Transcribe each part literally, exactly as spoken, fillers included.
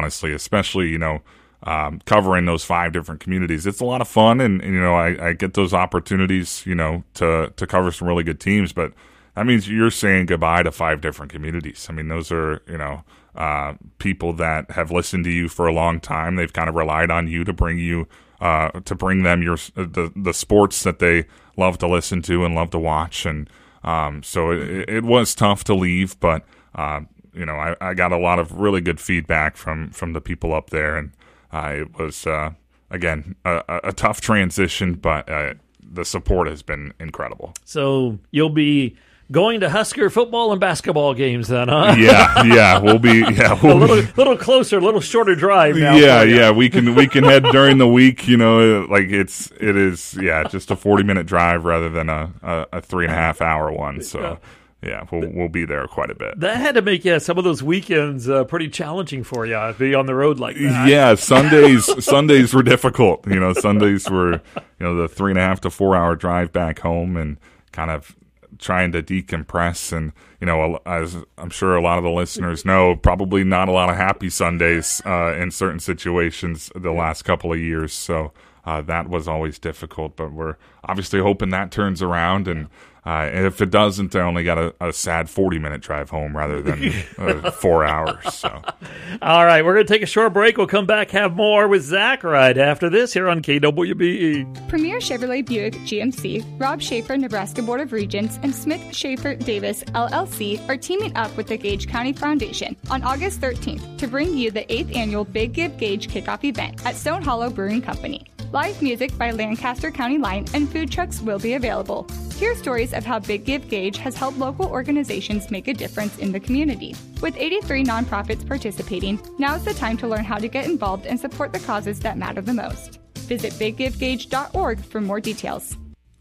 honestly, especially, you know, um, covering those five different communities. It's a lot of fun, and, and you know, I, I get those opportunities, you know, to, to cover some really good teams, but that means you're saying goodbye to five different communities. I mean, those are, you know, uh, people that have listened to you for a long time. They've kind of relied on you to bring you, uh, to bring them your the the sports that they love to listen to and love to watch. And um, so it, it was tough to leave, but uh, you know, I, I got a lot of really good feedback from from the people up there, and uh, it was uh, again a, a tough transition, but uh, the support has been incredible. So you'll be going to Husker football and basketball games then, huh? Yeah, yeah, we'll be yeah we'll a little, be, little closer, a little shorter drive now. Yeah, yeah, we can we can head during the week. You know, like it's it is yeah, just a forty minute drive rather than a, a, a three and a half hour one. So yeah, we'll we'll be there quite a bit. That had to make yeah some of those weekends uh, pretty challenging for you to be on the road like that. Yeah, Sundays Sundays were difficult. You know, Sundays were you know the three and a half to four hour drive back home and kind of trying to decompress. And you know, as I'm sure a lot of the listeners know, probably not a lot of happy Sundays uh, in certain situations the last couple of years. So uh, that was always difficult. But we're obviously hoping that turns around. And uh, if it doesn't, I only got a, a sad forty minute drive home rather than uh, four hours. So, all right, we're going to take a short break. We'll come back, have more with Zach right after this here on K W B E. Premier Chevrolet Buick G M C, Rob Schaefer, Nebraska Board of Regents, and Smith Schaefer Davis, L L C, are teaming up with the Gage County Foundation on August thirteenth to bring you the eighth annual Big Give Gage kickoff event at Stone Hollow Brewing Company. Live music by Lancaster County Line and food trucks will be available. Hear stories of how Big Give Gage has helped local organizations make a difference in the community. With eighty-three nonprofits participating, now is the time to learn how to get involved and support the causes that matter the most. Visit big give gage dot org for more details.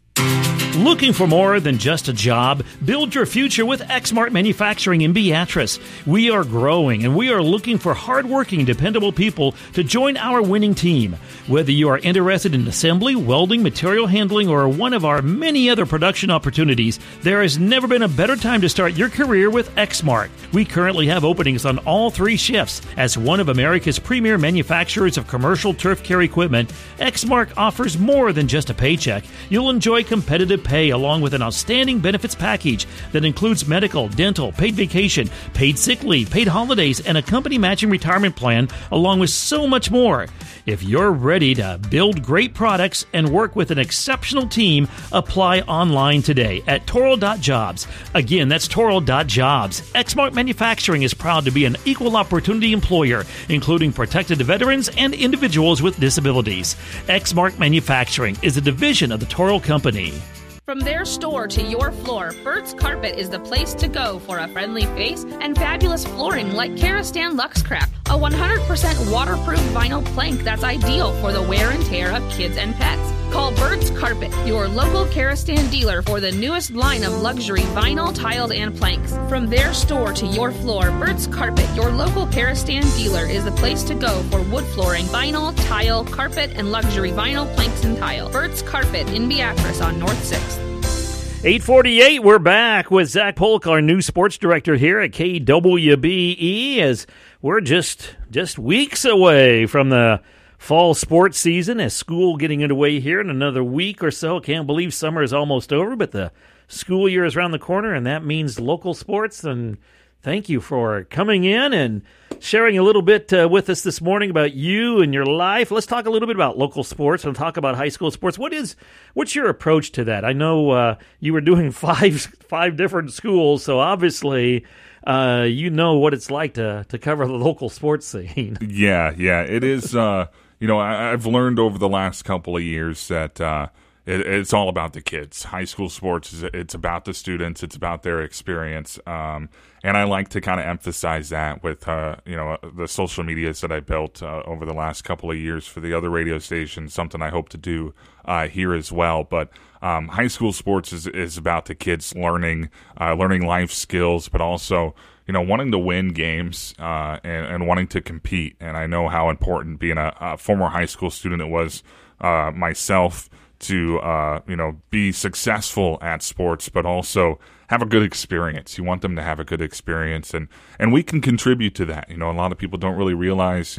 Looking for more than just a job? Build your future with Exmart Manufacturing in Beatrice. We are growing, and we are looking for hardworking, dependable people to join our winning team. Whether you are interested in assembly, welding, material handling, or one of our many other production opportunities, there has never been a better time to start your career with Exmart. We currently have openings on all three shifts. As one of America's premier manufacturers of commercial turf care equipment, Exmart offers more than just a paycheck. You'll enjoy competitive pay along with an outstanding benefits package that includes medical, dental, paid vacation, paid sick leave, paid holidays, and a company matching retirement plan, along with so much more. If you're ready to build great products and work with an exceptional team, apply online today at toro dot jobs. Again, that's toro dot jobs. Exmart Manufacturing is proud to be an equal opportunity employer, including protected veterans and individuals with disabilities. Exmart Manufacturing is a division of the Toro Company. From their store to your floor, Burt's Carpet is the place to go for a friendly face and fabulous flooring like Karastan Luxcraft, a one hundred percent waterproof vinyl plank that's ideal for the wear and tear of kids and pets. Call Burt's Carpet, your local Karastan dealer, for the newest line of luxury vinyl, tiled, and planks. From their store to your floor, Burt's Carpet, your local Karastan dealer, is the place to go for wood flooring, vinyl, tile, carpet, and luxury vinyl planks and tile. Burt's Carpet in Beatrice on North sixth. eight forty-eight, we're back with Zach Polk, our new sports director here at K W B E, as we're just just weeks away from the fall sports season, as school getting underway here in another week or so. Can't believe summer is almost over, but the school year is around the corner, and that means local sports. And thank you for coming in and sharing a little bit uh, with us this morning about you and your life. Let's talk a little bit about local sports and talk about high school sports. What is what's your approach to that? I know uh, you were doing five five different schools, so obviously uh, you know what it's like to to cover the local sports scene. Yeah, yeah, it is. Uh, you know, I, I've learned over the last couple of years that uh, it, it's all about the kids. High school sports is it's about the students. It's about their experience. Um, And I like to kind of emphasize that with, uh, you know, the social medias that I built uh, over the last couple of years for the other radio stations, something I hope to do uh, here as well. But um, high school sports is, is about the kids learning, uh, learning life skills, but also, you know, wanting to win games uh, and, and wanting to compete. And I know how important being a, a former high school student it was uh, myself to, uh, you know, be successful at sports, but also have a good experience. You want them to have a good experience, and, and we can contribute to that. You know, a lot of people don't really realize,